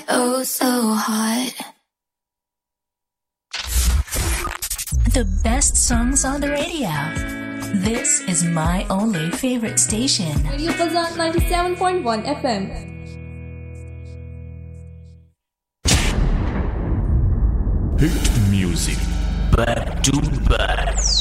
Oh, so hot. The best songs on the radio. This is my only favorite station. Radio Fazan 97.1 FM. Hit music back to back.